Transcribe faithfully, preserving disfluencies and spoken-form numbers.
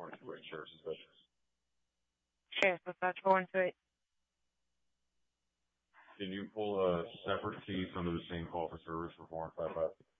four one two eight, sheriff suspicious. Okay, so that's four one two eight. Can you pull a separate T under the same call for service for four one five five?